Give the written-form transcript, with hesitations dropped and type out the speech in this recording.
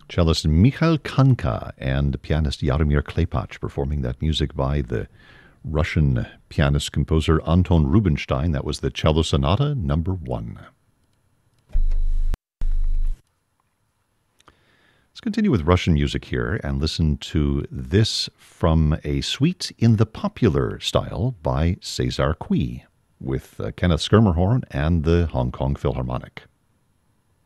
Cellist Mikhail Kanka and pianist Jaromir Klepac performing that music by the Russian pianist-composer Anton Rubinstein. That was the Cello Sonata number 1. Let's continue with Russian music here and listen to this from a suite in the popular style by Cesar Cui with Kenneth Schermerhorn and the Hong Kong Philharmonic.